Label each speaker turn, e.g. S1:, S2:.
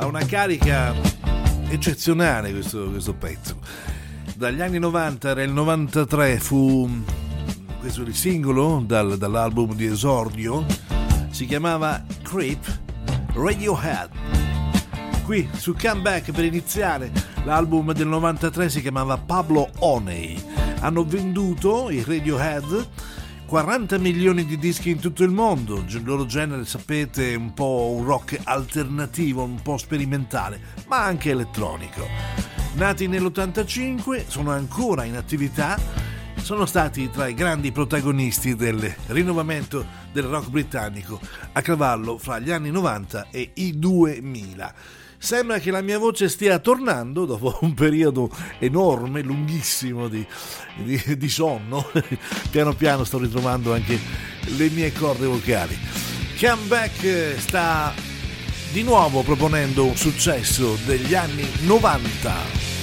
S1: ha una carica eccezionale questo pezzo. Dagli anni 90, era il 93, fu questo il singolo dall'album di esordio, si chiamava Creep, Radiohead. Qui su Comeback per iniziare, l'album del 93 si chiamava Pablo Honey. Hanno venduto i Radiohead 40 milioni di dischi in tutto il mondo. Il loro genere, sapete, è un po' un rock alternativo, un po' sperimentale, ma anche elettronico. Nati nell'85, sono ancora in attività, sono stati tra i grandi protagonisti del rinnovamento del rock britannico a cavallo fra gli anni 90 e i 2000. Sembra che la mia voce stia tornando dopo un periodo enorme, lunghissimo di sonno. Piano piano sto ritrovando anche le mie corde vocali. Comeback sta di nuovo proponendo un successo degli anni 90.